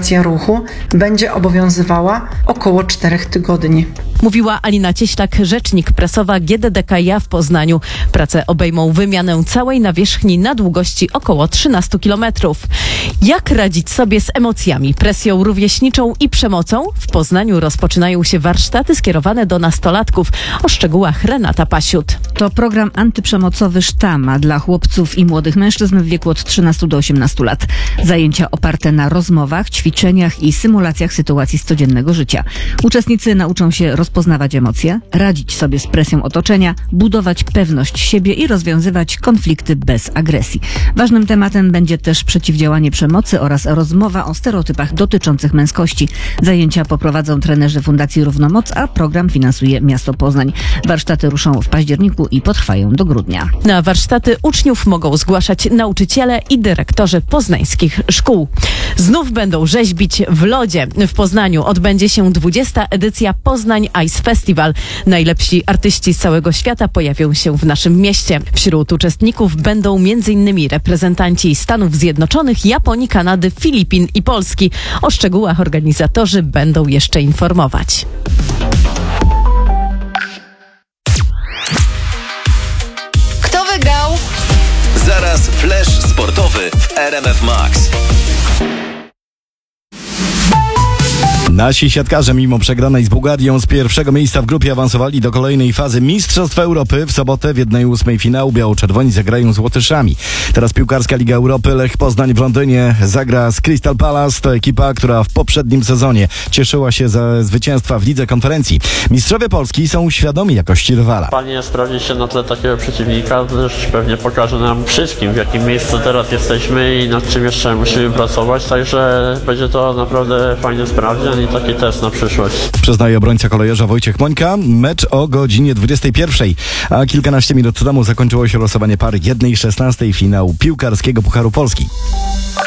stabilizacja ruchu będzie obowiązywała około 4 tygodni. Mówiła Alina Cieślak, rzecznik prasowa GDDKiA w Poznaniu. Prace obejmą wymianę całej nawierzchni na długości około 13 km. Jak radzić sobie z emocjami, presją rówieśniczą i przemocą? W Poznaniu rozpoczynają się warsztaty skierowane do nastolatków. O szczegółach Renata Pasiut. To program antyprzemocowy Sztama dla chłopców i młodych mężczyzn w wieku od 13 do 18 lat. Zajęcia oparte na rozmowach, ćwiczeniach i symulacjach sytuacji z codziennego życia. Uczestnicy nauczą się rozpoznawać emocje, radzić sobie z presją otoczenia, budować pewność siebie i rozwiązywać konflikty bez agresji. Ważnym tematem będzie też przeciwdziałanie przemocy oraz rozmowa o stereotypach dotyczących męskości. Zajęcia poprowadzą trenerzy Fundacji Równomoc, a program finansuje miasto Poznań. Warsztaty ruszą w październiku i potrwają do grudnia. Na warsztaty uczniów mogą zgłaszać nauczyciele i dyrektorzy poznańskich szkół. Znów będą rzeźbić w lodzie. W Poznaniu odbędzie się 20. edycja Poznań Ice Festival. Najlepsi artyści z całego świata pojawią się w naszym mieście. Wśród uczestników będą m.in. reprezentanci Stanów Zjednoczonych, Japonii, Kanady, Filipin i Polski. O szczegółach organizatorzy będą jeszcze informować. Kto wygrał? Zaraz flash sportowy w RMF Max. Nasi siatkarze mimo przegranej z Bułgarią z pierwszego miejsca w grupie awansowali do kolejnej fazy Mistrzostw Europy. W sobotę w 1/8 finału biało-czerwoni zagrają z Łotyszami. Teraz piłkarska Liga Europy. Lech Poznań w Londynie zagra z Crystal Palace. To ekipa, która w poprzednim sezonie cieszyła się ze zwycięstwa w Lidze Konferencji. Mistrzowie Polski są świadomi jakości rywala. Fajnie sprawdzić się na tle takiego przeciwnika. Też pewnie pokaże nam wszystkim, w jakim miejscu teraz jesteśmy i nad czym jeszcze musimy pracować. Także będzie to naprawdę fajny sprawdzian i taki test na przyszłość. Przyznaje obrońca kolejorza Wojciech Mońka. Mecz o godzinie 21, a kilkanaście minut temu zakończyło się losowanie pary 1/16 finału piłkarskiego Pucharu Polski.